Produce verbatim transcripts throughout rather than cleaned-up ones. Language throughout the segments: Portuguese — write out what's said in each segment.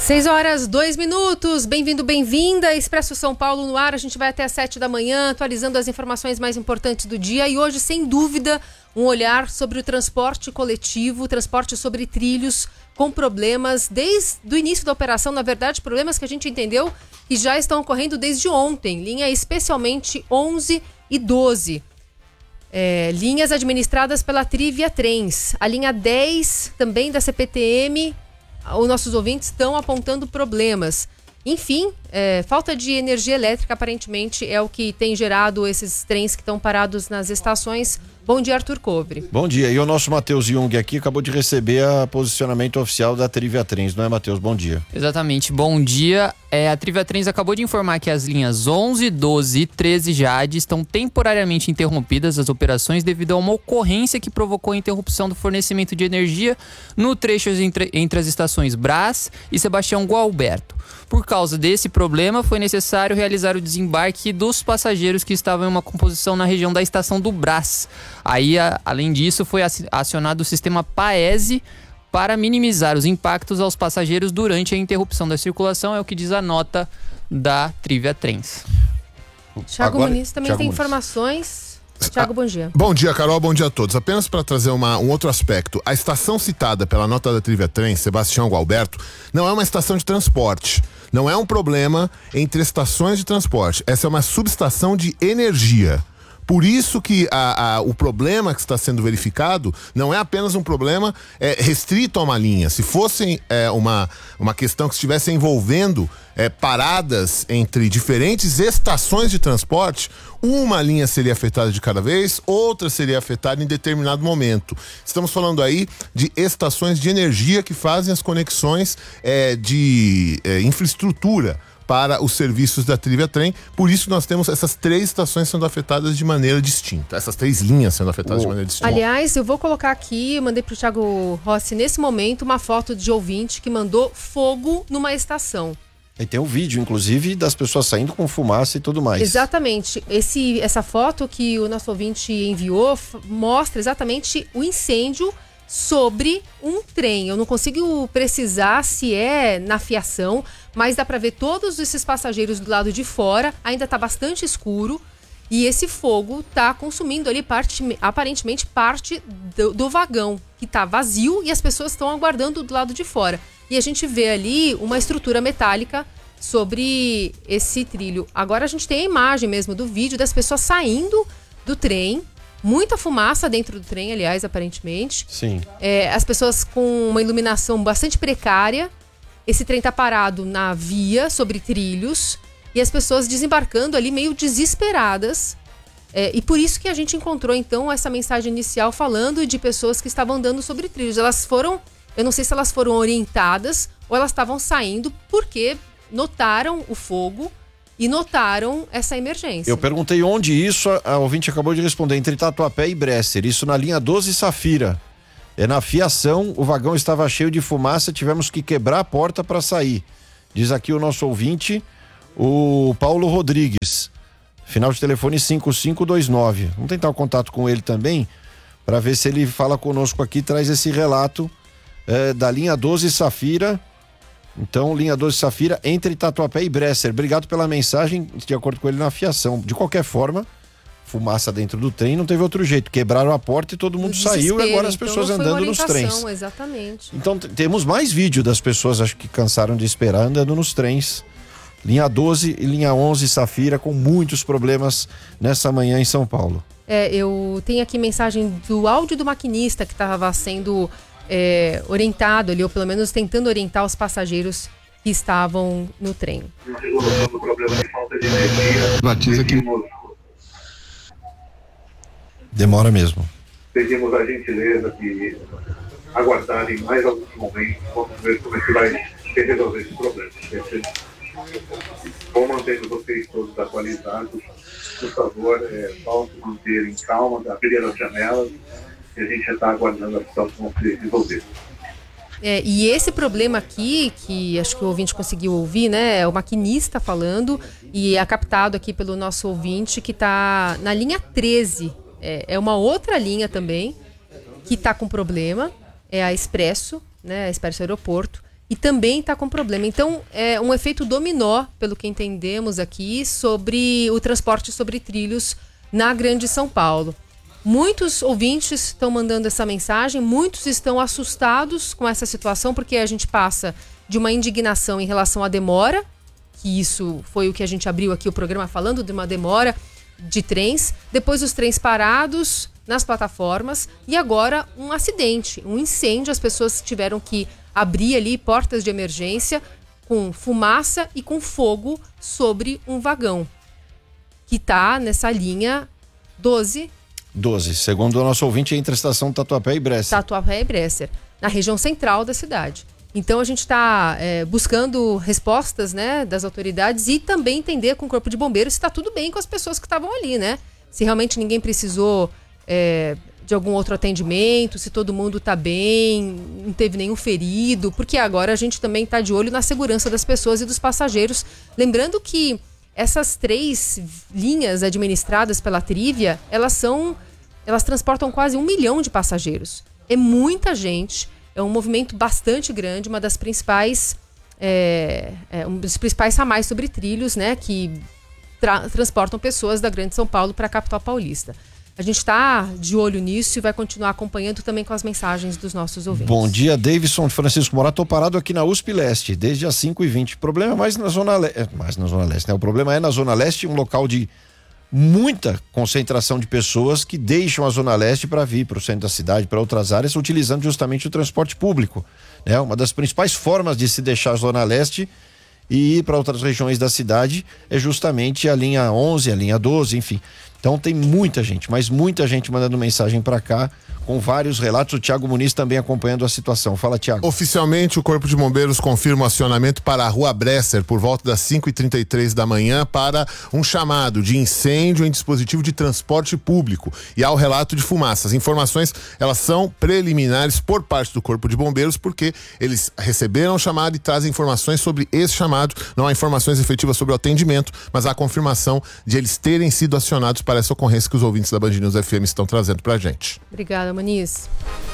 seis horas, dois minutos, bem-vindo, bem-vinda, Expresso São Paulo no ar, a gente vai até às sete da manhã, atualizando as informações mais importantes do dia e hoje, sem dúvida, um olhar sobre o transporte coletivo, transporte sobre trilhos com problemas desde o início da operação, na verdade, problemas que a gente entendeu que já estão ocorrendo desde ontem, linha especialmente onze e doze. É, linhas administradas pela Trivia Trens, a linha dez também da C P T M, os nossos ouvintes estão apontando problemas. Enfim, é, falta de energia elétrica aparentemente é o que tem gerado esses trens que estão parados nas estações. Bom dia, Arthur Cobre. Bom dia, e o nosso Matheus Jung aqui acabou de receber o posicionamento oficial da Trivia Trens, não é, Matheus? Bom dia. Exatamente, bom dia. É, a Trivia Trens acabou de informar que as linhas onze, doze e treze Jade estão temporariamente interrompidas as operações devido a uma ocorrência que provocou a interrupção do fornecimento de energia no trecho entre, entre as estações Brás e Sebastião Gualberto. Por causa desse problema, foi necessário realizar o desembarque dos passageiros que estavam em uma composição na região da estação do Brás. Aí, a, além disso, foi acionado o sistema Paese para minimizar os impactos aos passageiros durante a interrupção da circulação, é o que diz a nota da Trivia Trens. Thiago Agora, Muniz também Thiago tem Muniz. informações. Thiago, bom dia. Bom dia, Carol, bom dia a todos. Apenas para trazer uma, um outro aspecto. A estação citada pela nota da Trivia Trens, Sebastião Gualberto, não é uma estação de transporte. Não é um problema entre estações de transporte. Essa é uma subestação de energia. Por isso que a, a, o problema que está sendo verificado não é apenas um problema é, restrito a uma linha. Se fosse é, uma, uma questão que estivesse envolvendo é, paradas entre diferentes estações de transporte, uma linha seria afetada de cada vez, outra seria afetada em determinado momento. Estamos falando aí de estações de energia que fazem as conexões é, de é, infraestrutura para os serviços da Trivia Trem, por isso nós temos essas três estações sendo afetadas de maneira distinta, essas três linhas sendo afetadas oh. de maneira distinta. Aliás, eu vou colocar aqui, eu mandei para o Thiago Rossi nesse momento uma foto de ouvinte que mandou fogo numa estação. E tem um vídeo, inclusive, das pessoas saindo com fumaça e tudo mais. Exatamente. Esse, essa foto que o nosso ouvinte enviou f- mostra exatamente o incêndio sobre um trem. Eu não consigo precisar se é na fiação, mas dá para ver todos esses passageiros do lado de fora. Ainda está bastante escuro e esse fogo está consumindo ali parte, aparentemente parte do, do vagão, que está vazio e as pessoas estão aguardando do lado de fora. E a gente vê ali uma estrutura metálica sobre esse trilho. Agora a gente tem a imagem mesmo do vídeo das pessoas saindo do trem. Muita fumaça dentro do trem, aliás, aparentemente. Sim. É, as pessoas com uma iluminação bastante precária. Esse trem tá parado na via, sobre trilhos. E as pessoas desembarcando ali meio desesperadas. É, e por isso que a gente encontrou, então, essa mensagem inicial falando de pessoas que estavam andando sobre trilhos. Elas foram, eu não sei se elas foram orientadas ou elas estavam saindo porque notaram o fogo e notaram essa emergência. Eu perguntei onde isso, a, a ouvinte acabou de responder, entre Tatuapé e Bresser, isso na linha doze Safira. É na fiação, o vagão estava cheio de fumaça, tivemos que quebrar a porta para sair. Diz aqui o nosso ouvinte, o Paulo Rodrigues, final de telefone cinco cinco dois nove. Vamos tentar o contato com ele também, para ver se ele fala conosco aqui, traz esse relato é, da linha doze Safira. Então, linha doze Safira entre Tatuapé e Bresser. Obrigado pela mensagem, de acordo com ele, na fiação. De qualquer forma, fumaça dentro do trem, não teve outro jeito. Quebraram a porta e todo mundo saiu e agora as pessoas então, andando nos trens. Exatamente. Então, t- temos mais vídeo das pessoas, acho que cansaram de esperar, andando nos trens. Linha doze e linha onze Safira com muitos problemas nessa manhã em São Paulo. É, eu tenho aqui mensagem do áudio do maquinista que estava sendo... É, orientado ali, ou pelo menos tentando orientar os passageiros que estavam no trem. O problema de falta de energia. Batiza aqui. Demora mesmo. Pedimos a gentileza de aguardarem mais alguns momentos. Vamos ver como é que vai resolver esse problema. Vou mantendo vocês todos atualizados. Por favor, é, volte a manter em calma, abrir as janelas. E a gente já está aguardando a situação se resolver. É, e esse problema aqui, que acho que o ouvinte conseguiu ouvir, né? É o maquinista falando e é captado aqui pelo nosso ouvinte que está na linha treze. É, é uma outra linha também que está com problema. É a Expresso, né? A Expresso Aeroporto. e também está com problema. Então, é um efeito dominó, pelo que entendemos aqui, sobre o transporte sobre trilhos na Grande São Paulo. Muitos ouvintes estão mandando essa mensagem, muitos estão assustados com essa situação, porque a gente passa de uma indignação em relação à demora, que isso foi o que a gente abriu aqui o programa falando de uma demora de trens, depois os trens parados nas plataformas e agora um acidente, um incêndio. As pessoas tiveram que abrir ali portas de emergência com fumaça e com fogo sobre um vagão que está nessa linha doze. doze, segundo o nosso ouvinte, é entre a estação Tatuapé e Bresser. Tatuapé e Bresser, na região central da cidade. Então a gente está é, buscando respostas, né, das autoridades e também entender com o Corpo de Bombeiros se está tudo bem com as pessoas que estavam ali, né? Se realmente ninguém precisou é, de algum outro atendimento, se todo mundo está bem, não teve nenhum ferido, porque agora a gente também está de olho na segurança das pessoas e dos passageiros. Lembrando que essas três linhas administradas pela Trívia, elas são, elas transportam quase um milhão de passageiros. É muita gente. É um movimento bastante grande, uma das principais, é, é, um dos principais ramais sobre trilhos, né, que tra- transportam pessoas da Grande São Paulo para a capital paulista. A gente está de olho nisso e vai continuar acompanhando também com as mensagens dos nossos ouvintes. Bom dia, Davidson de Francisco Morato. Estou parado aqui na U S P Leste, desde as cinco e vinte. O problema é mais na Zona Leste, mais na Zona Leste, né? O problema é na Zona Leste, um local de muita concentração de pessoas que deixam a Zona Leste para vir para o centro da cidade, para outras áreas, utilizando justamente o transporte público, né? Uma das principais formas de se deixar a Zona Leste e ir para outras regiões da cidade é justamente a linha onze, a linha doze, enfim. Então tem muita gente, mas muita gente mandando mensagem para cá com vários relatos. O Thiago Muniz também acompanhando a situação. Fala, Thiago. Oficialmente, o Corpo de Bombeiros confirma o acionamento para a Rua Bresser por volta das cinco e trinta e três da manhã para um chamado de incêndio em dispositivo de transporte público e ao relato de fumaça. As informações, elas são preliminares por parte do Corpo de Bombeiros, porque eles receberam o chamado e trazem informações sobre esse chamado. Não há informações efetivas sobre o atendimento, mas há a confirmação de eles terem sido acionados para essa ocorrência que os ouvintes da Band News F M estão trazendo pra gente. Obrigada, Muniz.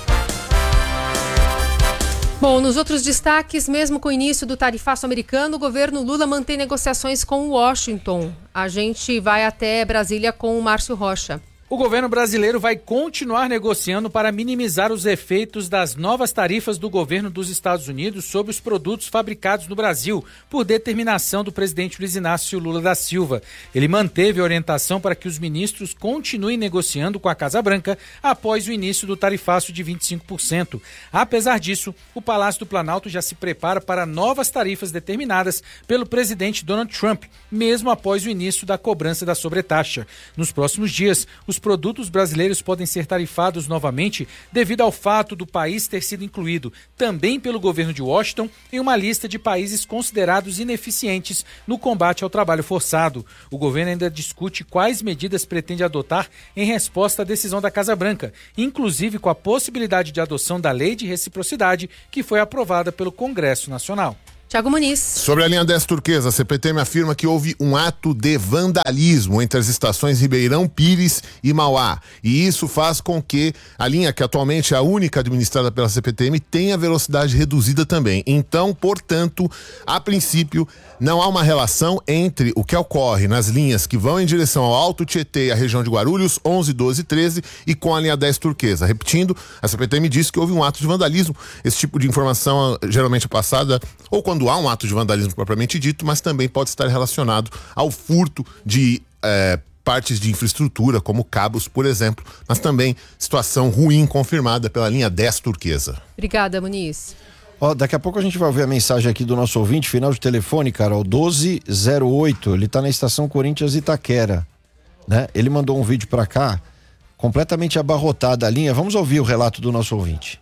Bom, nos outros destaques, mesmo com o início do tarifaço americano, o governo Lula mantém negociações com Washington. A gente vai até Brasília com o Márcio Rocha. O governo brasileiro vai continuar negociando para minimizar os efeitos das novas tarifas do governo dos Estados Unidos sobre os produtos fabricados no Brasil, por determinação do presidente Luiz Inácio Lula da Silva. Ele manteve a orientação para que os ministros continuem negociando com a Casa Branca após o início do tarifaço de vinte e cinco por cento. Apesar disso, o Palácio do Planalto já se prepara para novas tarifas determinadas pelo presidente Donald Trump, mesmo após o início da cobrança da sobretaxa. Nos próximos dias, os Os produtos brasileiros podem ser tarifados novamente devido ao fato do país ter sido incluído também pelo governo de Washington em uma lista de países considerados ineficientes no combate ao trabalho forçado. O governo ainda discute quais medidas pretende adotar em resposta à decisão da Casa Branca, inclusive com a possibilidade de adoção da Lei de Reciprocidade, que foi aprovada pelo Congresso Nacional. Thiago Muniz. Sobre a linha dez Turquesa, a C P T M afirma que houve um ato de vandalismo entre as estações Ribeirão Pires e Mauá. E isso faz com que a linha, que atualmente é a única administrada pela C P T M, tenha velocidade reduzida também. Então, portanto, a princípio, não há uma relação entre o que ocorre nas linhas que vão em direção ao Alto Tietê e a região de Guarulhos, onze, doze e treze, e com a linha dez Turquesa. Repetindo, a C P T M disse que houve um ato de vandalismo. Esse tipo de informação geralmente é passada ou quando Quando há um ato de vandalismo propriamente dito, mas também pode estar relacionado ao furto de é, partes de infraestrutura, como cabos, por exemplo, mas também situação ruim confirmada pela linha dez Turquesa. Obrigada, Muniz. Ó, daqui a pouco a gente vai ouvir a mensagem aqui do nosso ouvinte, final de telefone, cara, o doze zero oito, ele tá na estação Corinthians Itaquera, né? Ele mandou um vídeo pra cá, completamente abarrotada a linha. Vamos ouvir o relato do nosso ouvinte.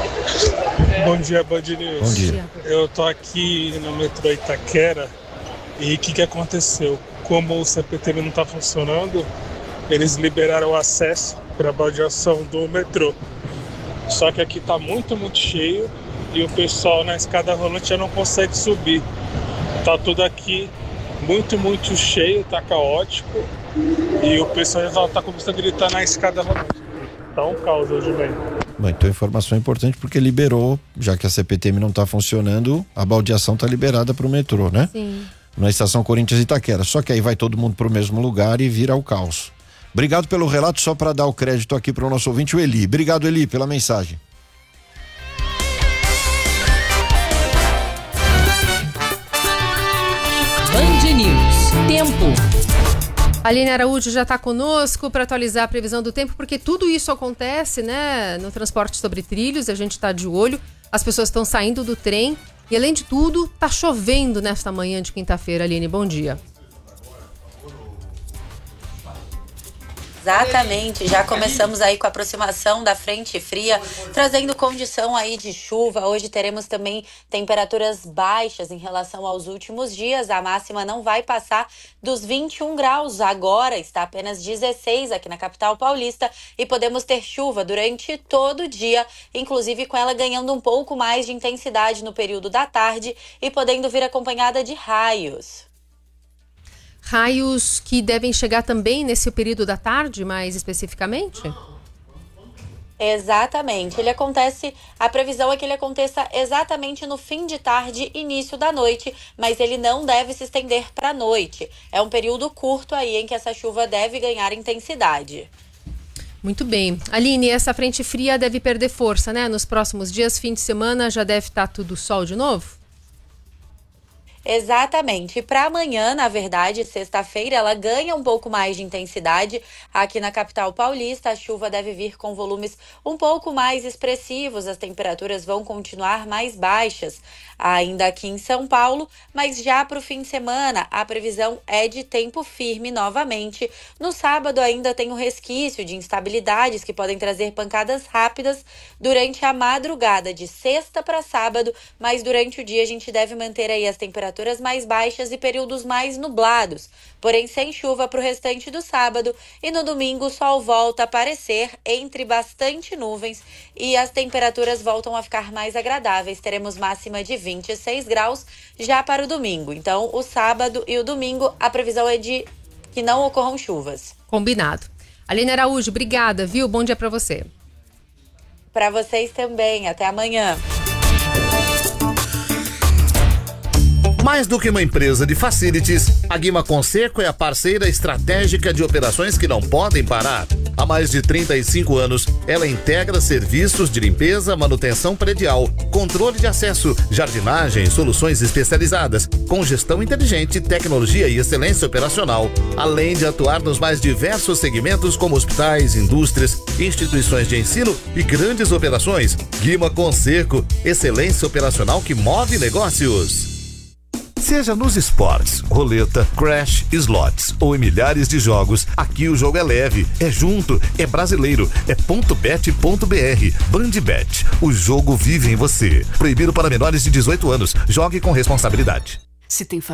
Bom dia, Band News. Bom dia. Eu tô aqui no metrô Itaquera e o que que aconteceu? Como o C P T M não tá funcionando, eles liberaram o acesso para a baldeação do metrô. Só que aqui tá muito, muito cheio e o pessoal na escada rolante já não consegue subir. Tá tudo aqui muito, muito cheio, tá caótico e o pessoal já tá começando a gritar na escada rolante. Tá um caos hoje mesmo. Bom, então a informação é importante porque liberou, já que a C P T M não está funcionando, a baldeação está liberada para o metrô, né? Sim. Na estação Corinthians Itaquera. Só que aí vai todo mundo para o mesmo lugar e vira o caos. Obrigado pelo relato, só para dar o crédito aqui para o nosso ouvinte, o Eli. Obrigado, Eli, pela mensagem. Band News. Tempo. Aline Araújo já está conosco para atualizar a previsão do tempo, porque tudo isso acontece, né, no transporte sobre trilhos, a gente está de olho, as pessoas estão saindo do trem e, além de tudo, está chovendo nesta manhã de quinta-feira. Aline, bom dia. Exatamente, já começamos aí com a aproximação da frente fria, trazendo condição aí de chuva. Hoje teremos também temperaturas baixas em relação aos últimos dias. A máxima não vai passar dos vinte e um graus, agora está apenas dezesseis aqui na capital paulista e podemos ter chuva durante todo o dia, inclusive com ela ganhando um pouco mais de intensidade no período da tarde e podendo vir acompanhada de raios. Raios que devem chegar também nesse período da tarde, mais especificamente? Exatamente. Ele acontece, a previsão é que ele aconteça exatamente no fim de tarde, início da noite, mas ele não deve se estender para a noite. É um período curto aí em que essa chuva deve ganhar intensidade. Muito bem. Aline, essa frente fria deve perder força, né? Nos próximos dias, fim de semana, já deve estar tudo sol de novo? Exatamente. Para amanhã, na verdade, sexta-feira, ela ganha um pouco mais de intensidade. Aqui na capital paulista, a chuva deve vir com volumes um pouco mais expressivos. As temperaturas vão continuar mais baixas ainda aqui em São Paulo, mas já para o fim de semana, a previsão é de tempo firme novamente. No sábado ainda tem um resquício de instabilidades que podem trazer pancadas rápidas durante a madrugada de sexta para sábado, mas durante o dia a gente deve manter aí as temperaturas mais baixas e períodos mais nublados, porém sem chuva para o restante do sábado, e no domingo o sol volta a aparecer entre bastante nuvens e as temperaturas voltam a ficar mais agradáveis. Teremos máxima de vinte e seis graus já para o domingo. Então, o sábado e o domingo, a previsão é de que não ocorram chuvas. Combinado. Aline Araújo, obrigada, viu? Bom dia para você. Para vocês também. Até amanhã. Mais do que uma empresa de facilities, a Guima Conserco é a parceira estratégica de operações que não podem parar. Há mais de trinta e cinco anos, ela integra serviços de limpeza, manutenção predial, controle de acesso, jardinagem, soluções especializadas, com gestão inteligente, tecnologia e excelência operacional, além de atuar nos mais diversos segmentos como hospitais, indústrias, instituições de ensino e grandes operações. Guima Conserco, excelência operacional que move negócios. Seja nos esportes, roleta, crash, slots ou em milhares de jogos, aqui o jogo é leve, é junto, é brasileiro, é ponto bet ponto br. Bandbet, o jogo vive em você. Proibido para menores de dezoito anos. Jogue com responsabilidade. Se tem